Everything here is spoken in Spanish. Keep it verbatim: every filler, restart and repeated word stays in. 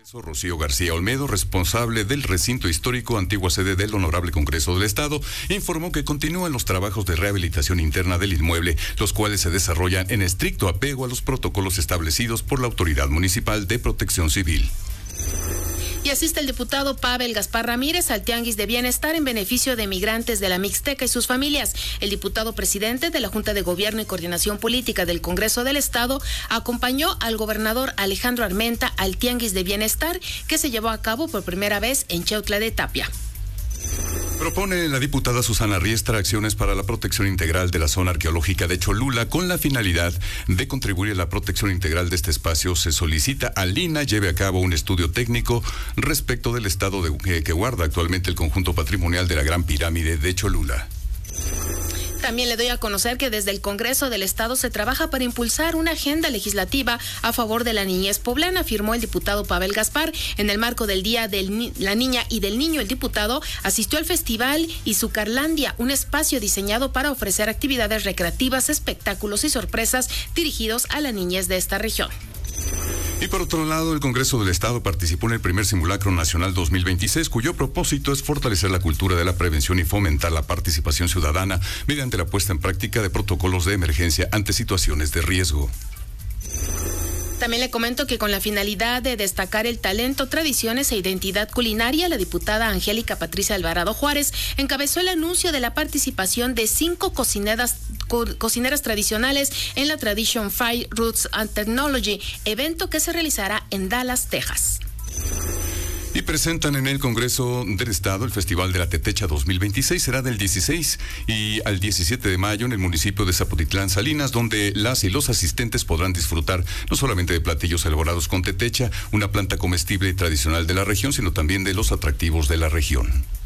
Rocío García Olmedo, responsable del recinto histórico, antigua sede del Honorable Congreso del Estado, informó que continúan los trabajos de rehabilitación interna del inmueble, los cuales se desarrollan en estricto apego a los protocolos establecidos por la Autoridad Municipal de Protección Civil. Y asiste el diputado Pavel Gaspar Ramírez al Tianguis de Bienestar en beneficio de migrantes de la Mixteca y sus familias. El diputado presidente de la Junta de Gobierno y Coordinación Política del Congreso del Estado acompañó al gobernador Alejandro Armenta al Tianguis de Bienestar, que se llevó a cabo por primera vez en Chiautla de Tapia. Propone la diputada Susana Riestra acciones para la protección integral de la zona arqueológica de Cholula con la finalidad de contribuir a la protección integral de este espacio. Se solicita al I N A lleve a cabo un estudio técnico respecto del estado de, que, que guarda actualmente el conjunto patrimonial de la Gran Pirámide de Cholula. También le doy a conocer que desde el Congreso del Estado se trabaja para impulsar una agenda legislativa a favor de la niñez poblana, afirmó el diputado Pavel Gaspar. En el marco del Día de la Niña y del Niño, el diputado asistió al festival Izucarlandia, un espacio diseñado para ofrecer actividades recreativas, espectáculos y sorpresas dirigidos a la niñez de esta región. Y por otro lado, el Congreso del Estado participó en el primer Simulacro Nacional dos mil veintiséis, cuyo propósito es fortalecer la cultura de la prevención y fomentar la participación ciudadana mediante la puesta en práctica de protocolos de emergencia ante situaciones de riesgo. También le comento que con la finalidad de destacar el talento, tradiciones e identidad culinaria, la diputada Angélica Patricia Alvarado Juárez encabezó el anuncio de la participación de cinco cocineras, co- cocineras tradicionales en la Tradition Fire Roots and Technology, evento que se realizará en Dallas, Texas. Y presentan en el Congreso del Estado el Festival de la Tetecha dos mil veintiséis. Será del dieciséis y al diecisiete de mayo en el municipio de Zapotitlán, Salinas, donde las y los asistentes podrán disfrutar no solamente de platillos elaborados con tetecha, una planta comestible y tradicional de la región, sino también de los atractivos de la región.